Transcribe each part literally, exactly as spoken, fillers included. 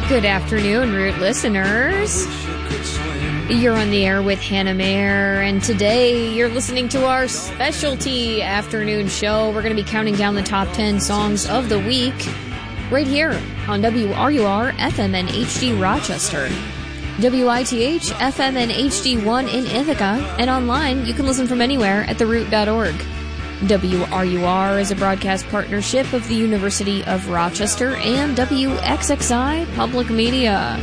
Good afternoon, Root listeners. You're on the air with Hannah Mayer, and today you're listening to our specialty afternoon show. We're going to be counting down the top ten songs of the week right here on W R U R F M N H D Rochester, W I T H F M N H D one in Ithaca, and online you can listen from anywhere at the root dot org. W R U R is a broadcast partnership of the University of Rochester and W X X I Public Media.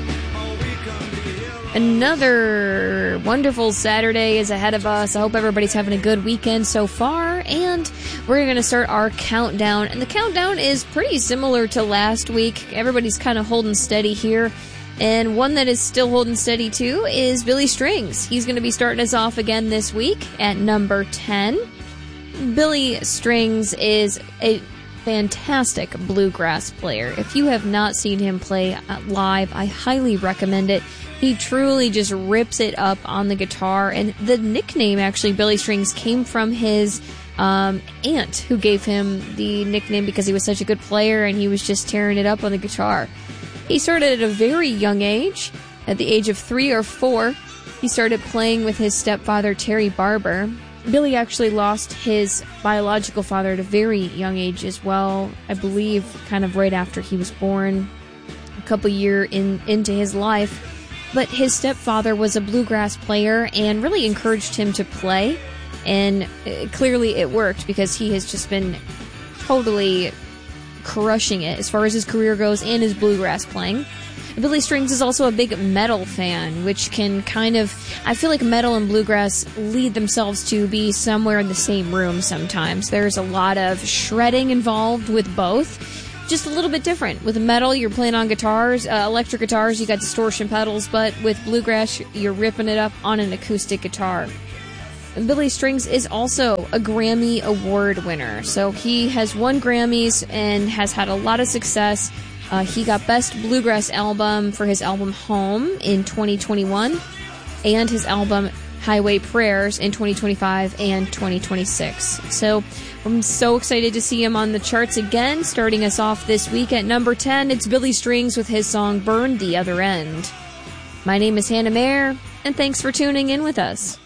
Another wonderful Saturday is ahead of us. I hope everybody's having a good weekend so far, and we're going to start our countdown. And the countdown is pretty similar to last week. Everybody's kind of holding steady here. And one that is still holding steady too is Billy Strings. He's going to be starting us off again this week at number ten. Billy Strings is a fantastic bluegrass player. If you have not seen him play live, I highly recommend it. He truly just rips it up on the guitar, and the nickname, actually, Billy Strings, came from his um, aunt, who gave him the nickname because he was such a good player, and he was just tearing it up on the guitar. He started at a very young age. At the age of three or four, he started playing with his stepfather, Terry Barber. Billy actually lost his biological father at a very young age as well, I believe kind of right after he was born, a couple years in, into his life. But his stepfather was a bluegrass player and really encouraged him to play, and uh, clearly it worked because he has just been totally crushing it as far as his career goes and his bluegrass playing. Billy Strings is also a big metal fan, which can kind of, I feel like metal and bluegrass lead themselves to be somewhere in the same room sometimes. There's a lot of shredding involved with both. Just a little bit different. With metal, you're playing on guitars, uh, electric guitars, you got distortion pedals, but with bluegrass, you're ripping it up on an acoustic guitar. And Billy Strings is also a Grammy Award winner. So he has won Grammys and has had a lot of success. Uh, he got Best Bluegrass Album for his album Home in twenty twenty-one, and his album Highway Prayers in twenty twenty-five and twenty twenty-six. So I'm so excited to see him on the charts again. Starting us off this week at number ten, it's Billy Strings with his song Burn the Other End. My name is Hannah Mayer, and thanks for tuning in with us.